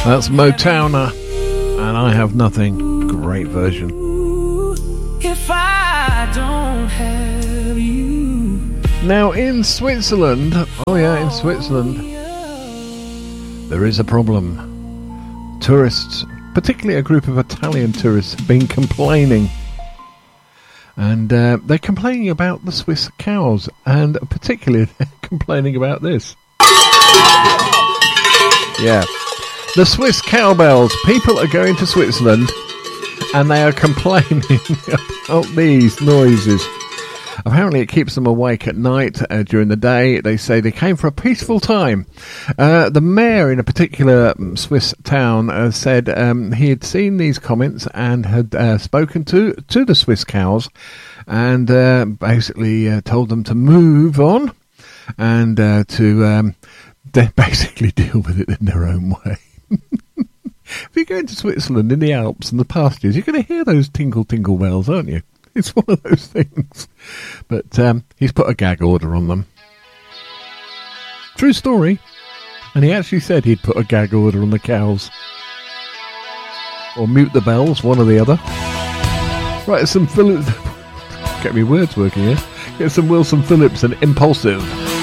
That's Motowner, and I Have Nothing. Great version. If I don't have you. Now in Switzerland, in Switzerland, there is a problem. Tourists, particularly a group of Italian tourists, have been complaining. And they're complaining about the Swiss cows, and particularly they're complaining about this. Yeah. The Swiss cowbells. People are going to Switzerland and they are complaining about these noises. Apparently it keeps them awake at night. During the day they say they came for a peaceful time. The mayor in a particular Swiss town said he had seen these comments and had spoken to the Swiss cows and basically told them to move on and to they basically deal with it in their own way. If you go into Switzerland in the Alps and the pastures, you're going to hear those tinkle bells, aren't you? It's one of those things. But he's put a gag order on them. True story. And he actually said he'd put a gag order on the cows. Or mute the bells, one or the other. Right, some Phillips. Get me words working here. Get some Wilson Phillips and Impulsive.